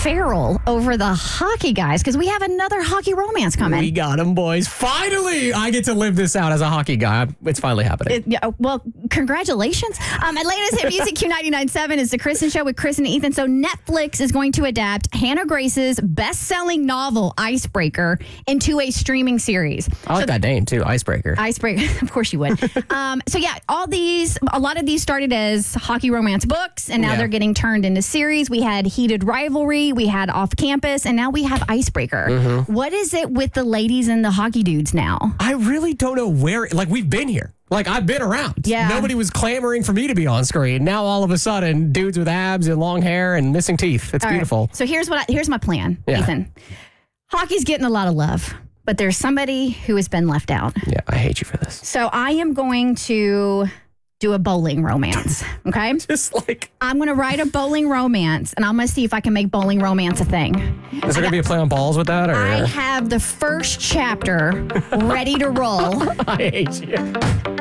feral over the hockey guys because we have another hockey romance coming. We got him, boys. Finally, I get to live this out as a hockey guy. It's finally happening. Well, congratulations. Atlanta's Hit Music Q99.7 is the Kristen Show with Chris and Ethan. So Netflix is going to adapt Hannah Grace's best-selling novel, Icebreaker, into a streaming series. I like that name, too, Icebreaker. Icebreaker. Of course you would. A lot of these started as hockey romance books, and now they're getting turned into series. We had Heated Rivalry, we had Off Campus, and now we have Icebreaker. Mm-hmm. What is it with the ladies and the hockey dudes now? I really don't know where, we've been here. I've been around. Yeah. Nobody was clamoring for me to be on screen. Now, all of a sudden, dudes with abs and long hair and missing teeth. It's beautiful. Right. So here's my plan, Ethan. Hockey's getting a lot of love, but there's somebody who has been left out. Yeah, I hate you for this. So I am going to do a bowling romance, okay? I'm going to write a bowling romance, and I'm going to see if I can make bowling romance a thing. Is there going to be a play on balls with that? Or? I have the first chapter ready to roll. I hate you.